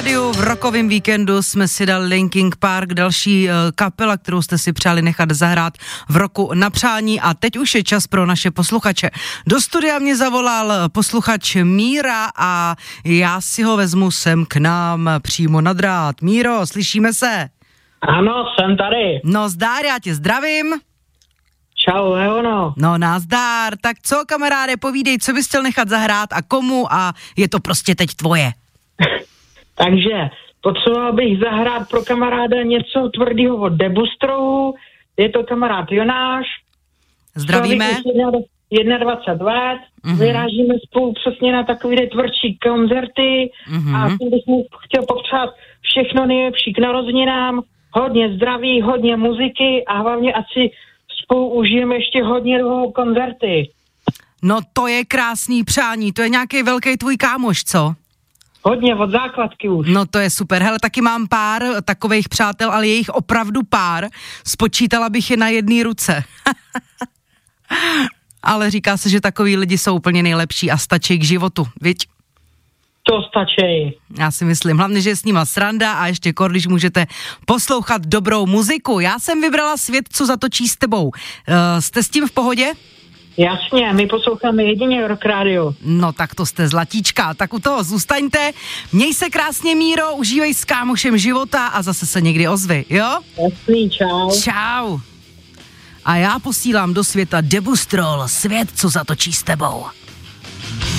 rádiu v rokovém víkendu jsme si dali Linkin Park, další kapela, kterou jste si přáli nechat zahrát v roku na přání a teď už je čas pro naše posluchače. Do studia mě zavolal posluchač Míra a já si ho vezmu sem k nám přímo na drát. Míro, slyšíme se? Ano, jsem tady. No zdár, já tě zdravím. Čau, Leono. No nazdár, tak co kamaráde, povídej, co bys chtěl nechat zahrát a komu a je to prostě teď tvoje. Takže potřeboval bych zahrát pro kamaráda něco tvrdého od Debustrohu. Je to kamarád Jonáš. Zdravíme. 21 let. Vyrážíme spolu přesně na takové tvrdší koncerty a tím bych mu chtěl popřát všechno nejlepší k narozeninám, hodně zdraví, hodně muziky a hlavně asi spolu užijeme ještě hodně dlouho koncerty. No to je krásný přání, to je nějaký velký tvůj kámoš, co? Hodně, od základky už. No to je super, hele, taky mám pár takových přátel, ale je jich opravdu pár, spočítala bych je na jedné ruce. Ale říká se, že takový lidi jsou úplně nejlepší a stačí k životu, viď? To stačí. Já si myslím, hlavně, že je s nima sranda a ještě když můžete poslouchat dobrou muziku. Já jsem vybrala Svět, co zatočí s tebou. Jste s tím v pohodě? Jasně, my posloucháme jedině Rock Radio. No tak to jste zlatíčka, tak u toho zůstaňte. Měj se krásně, Míro, užívej s kámošem života a zase se někdy ozvi, jo? Jasný, čau. Čau. A já posílám do světa Debustrol, Svět, co zatočí s tebou.